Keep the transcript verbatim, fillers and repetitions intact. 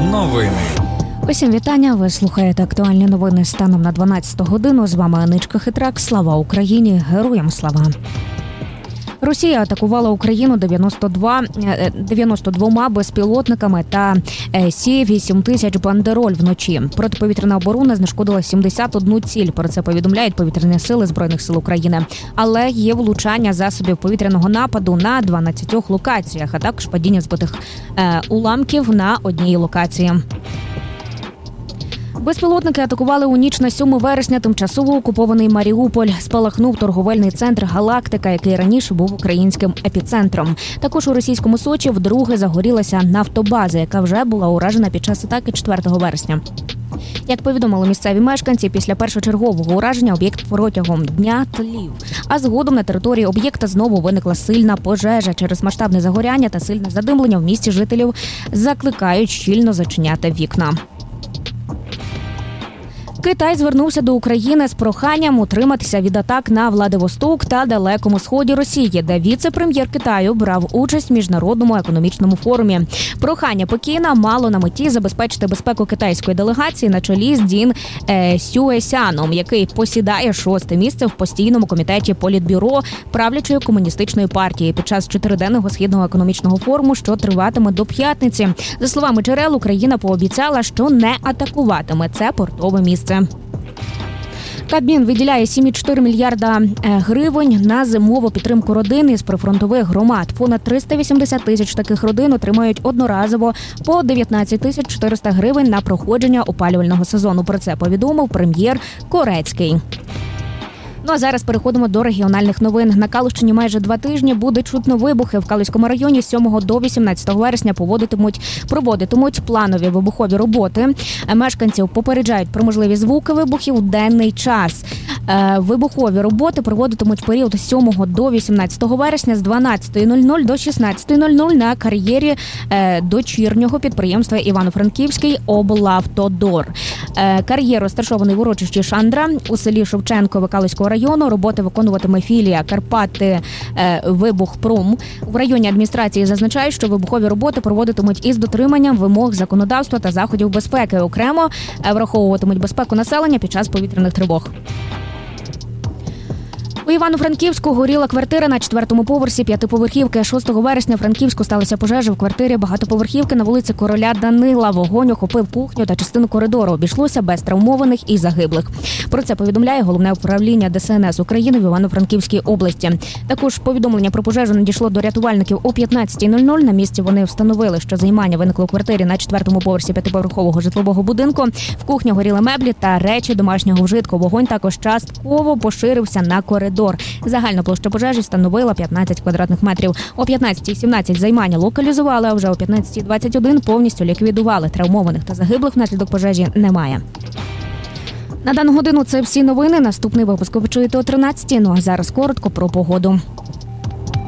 новини. Усім вітання. Ви слухаєте актуальні новини станом на дванадцяту годину. З вами Аничка Хитрак. Слава Україні! Героям слава! Росія атакувала Україну дев'яносто двома безпілотниками та Сі вісім тисяч «Бандероль» вночі. Протиповітряна оборона знешкодила сімдесят одну ціль. Про це повідомляють повітряні сили Збройних сил України. Але є влучання засобів повітряного нападу на дванадцятьох локаціях, а також падіння збитих е, уламків на одній локації. Безпілотники атакували у ніч на сьоме вересня тимчасово окупований Маріуполь. Спалахнув торговельний центр «Галактика», який раніше був українським епіцентром. Також у російському Сочі вдруге загорілася нафтобаза, яка вже була уражена під час атаки четвертого вересня. Як повідомили місцеві мешканці, після першочергового ураження об'єкт протягом дня тлів. А згодом на території об'єкта знову виникла сильна пожежа. Через масштабне загоряння та сильне задимлення в місті жителів закликають щільно зачиняти вікна. Китай звернувся до України з проханням утриматися від атак на Владивосток та Далекому Сході Росії, де віце-прем'єр Китаю брав участь в міжнародному економічному форумі. Прохання Пекіна мало на меті забезпечити безпеку китайської делегації на чолі з Дін е, Сюесяном, який посідає шосте місце в постійному комітеті Політбюро правлячої комуністичної партії під час чотириденного східного економічного форуму, що триватиме до п'ятниці. За словами джерел, Україна пообіцяла, що не атакуватиме це портове місце. Кабмін виділяє сім цілих чотири мільярда гривень на зимову підтримку родин із прифронтових громад. Понад триста вісімдесят тисяч таких родин отримають одноразово по дев'ятнадцять тисяч чотириста гривень на проходження опалювального сезону. Про це повідомив прем'єр Корецький. Ну а зараз переходимо до регіональних новин. На Калущині майже два тижні буде чутно вибухи. В Калузькому районі з сьомого до вісімнадцятого вересня поводитимуть, проводитимуть планові вибухові роботи. Мешканців попереджають про можливі звуки вибухів в денний час. Вибухові роботи проводитимуть період з сьомого до вісімнадцятого вересня з дванадцятої нуль нуль до шістнадцятої нуль нуль на кар'єрі дочірнього підприємства Івано-Франківський облавтодор. Кар'єр розташований в урочищі Шандра у селі Шевченкове Калузького району. Роботи виконуватиме філія Карпати Вибухпром. В районній адміністрації зазначають, що вибухові роботи проводитимуть із дотриманням вимог законодавства та заходів безпеки. Окремо враховуватимуть безпеку населення під час повітряних тривог. У Івано-Франківську горіла квартира на четвертому поверсі п'ятиповерхівки. шостого вересня в Франківську сталася пожежа в квартирі багатоповерхівки на вулиці Короля Данила. Вогонь охопив кухню та частину коридору. Обійшлося без травмованих і загиблих. Про це повідомляє Головне управління Де Ес Ен Ес України в Івано-Франківській області. Також повідомлення про пожежу надійшло до рятувальників о п'ятнадцятій нуль нуль. На місці вони встановили, що займання виникло у квартирі на четвертому поверсі п'ятиповерхового житлового будинку. В кухні горіли меблі та речі домашнього вжитку. Вогонь також частково поширився на коридор. Загальна площа пожежі становила п'ятнадцять квадратних метрів. О п'ятнадцятій сімнадцять займання локалізували, а вже о п'ятнадцятій двадцять один повністю ліквідували. Травмованих та загиблих внаслідок пожежі немає. На дану годину це всі новини. Наступний випуск ви почуєте о тринадцятій. Ну а зараз коротко про погоду.